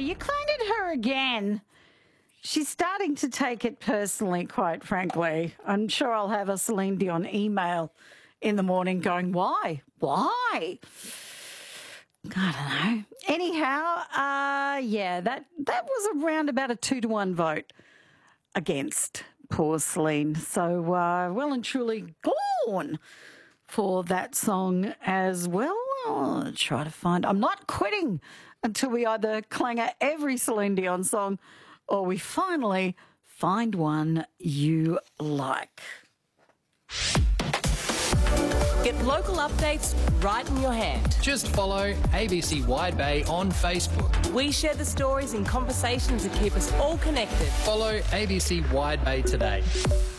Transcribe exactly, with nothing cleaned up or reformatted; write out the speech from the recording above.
you clouded her again. She's starting to take it personally, quite frankly. I'm sure I'll have a Celine Dion email in the morning going, why? Why? I don't know. Anyhow, uh, yeah, that, that was around about a two to one vote against poor Celine. So uh, well and truly gone for that song as well. I'll try to find... I'm not quitting until we either clanger every Celine Dion song or we finally find one you like. Get local updates right in your hand. Just follow A B C Wide Bay on Facebook. We share the stories and conversations that keep us all connected. Follow A B C Wide Bay today.